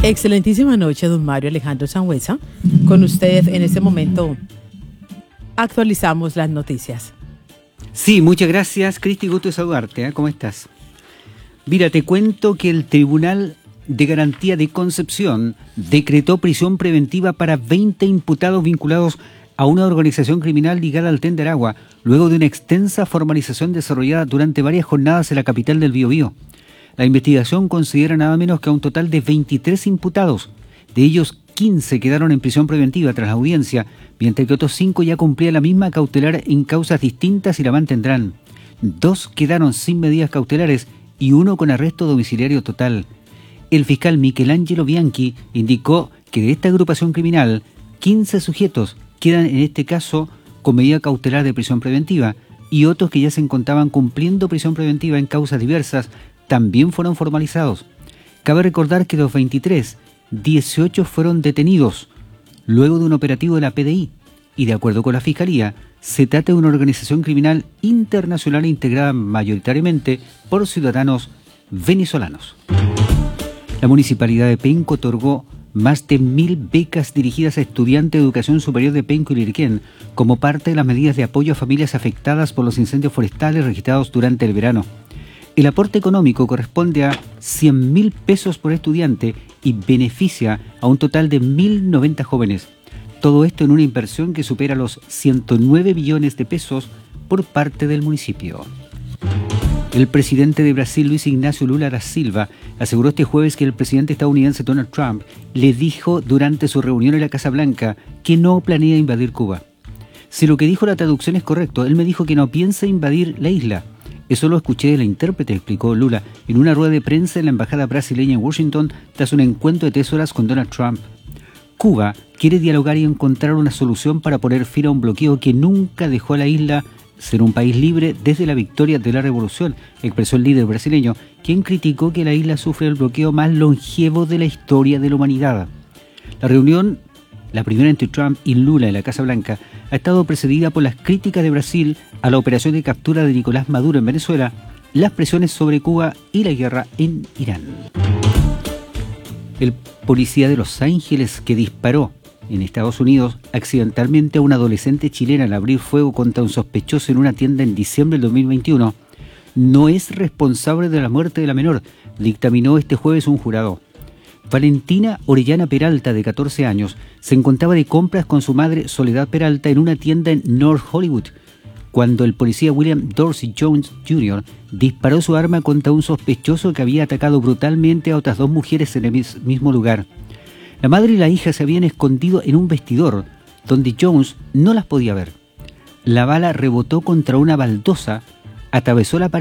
Excelentísima noche, don Mario Alejandro Sangüesa. Con usted en este momento actualizamos las noticias. Sí, muchas gracias, Cristi, gusto de saludarte, ¿eh? ¿Cómo estás? Mira, te cuento que el Tribunal de Garantía de Concepción decretó prisión preventiva para 20 imputados vinculados a una organización criminal ligada al Tren de Aragua, luego de una extensa formalización desarrollada durante varias jornadas en la capital del Biobío. La investigación considera nada menos que a un total de 23 imputados. De ellos, 15 quedaron en prisión preventiva tras la audiencia, mientras que otros 5 ya cumplían la misma cautelar en causas distintas y la mantendrán. 2 quedaron sin medidas cautelares y 1 con arresto domiciliario total. El fiscal Michelangelo Bianchi indicó que de esta agrupación criminal, 15 sujetos quedan en este caso con medida cautelar de prisión preventiva y otros que ya se encontraban cumpliendo prisión preventiva en causas diversas también fueron formalizados. Cabe recordar que de los 23, 18 fueron detenidos luego de un operativo de la PDI y, de acuerdo con la Fiscalía, se trata de una organización criminal internacional integrada mayoritariamente por ciudadanos venezolanos. La Municipalidad de Penco otorgó más de 1.000 becas dirigidas a estudiantes de educación superior de Penco y Liriquén como parte de las medidas de apoyo a familias afectadas por los incendios forestales registrados durante el verano. El aporte económico corresponde a 100.000 pesos por estudiante y beneficia a un total de 1.090 jóvenes. Todo esto en una inversión que supera los 109 millones de pesos por parte del municipio. El presidente de Brasil, Luis Ignacio Lula da Silva, aseguró este jueves que el presidente estadounidense Donald Trump le dijo durante su reunión en la Casa Blanca que no planea invadir Cuba. Si lo que dijo la traducción es correcto, él me dijo que no piensa invadir la isla. Eso lo escuché de la intérprete, explicó Lula, en una rueda de prensa en la embajada brasileña en Washington tras un encuentro de 3 horas con Donald Trump. Cuba quiere dialogar y encontrar una solución para poner fin a un bloqueo que nunca dejó a la isla ser un país libre desde la victoria de la revolución, expresó el líder brasileño, quien criticó que la isla sufre el bloqueo más longevo de la historia de la humanidad. La reunión, la primera entre Trump y Lula en la Casa Blanca, ha estado precedida por las críticas de Brasil a la operación de captura de Nicolás Maduro en Venezuela, las presiones sobre Cuba y la guerra en Irán. El policía de Los Ángeles que disparó en Estados Unidos accidentalmente a una adolescente chilena al abrir fuego contra un sospechoso en una tienda en diciembre del 2021 no es responsable de la muerte de la menor, dictaminó este jueves un jurado. Valentina Orellana Peralta, de 14 años, se encontraba de compras con su madre Soledad Peralta en una tienda en North Hollywood, cuando el policía William Dorsey Jones Jr. disparó su arma contra un sospechoso que había atacado brutalmente a otras 2 mujeres en el mismo lugar. La madre y la hija se habían escondido en un vestidor, donde Jones no las podía ver. La bala rebotó contra una baldosa, atravesó la pared